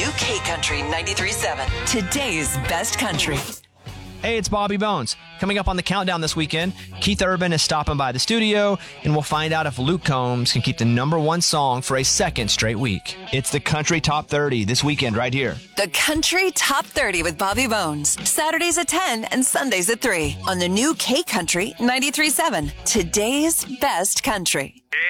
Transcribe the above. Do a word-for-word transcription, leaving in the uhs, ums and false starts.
new K-Country ninety-three point seven. Today's best country. Hey, it's Bobby Bones. Coming up on the countdown this weekend, Keith Urban is stopping by the studio, and we'll find out if Luke Combs can keep the number one song for a second straight week. It's the Country Top thirty this weekend right here. The Country Top thirty with Bobby Bones. Saturdays at ten and Sundays at three on the new K-Country ninety-three point seven. Today's best country.